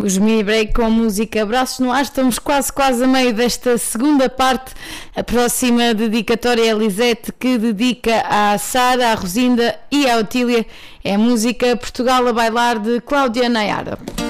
Os mini break com a música Braços no Ar. Estamos quase a meio desta segunda parte. A próxima dedicatória é a Lisete, que dedica à Sara, à Rosinda e à Otília. É a música Portugal a Bailar, de Cláudia Nayara.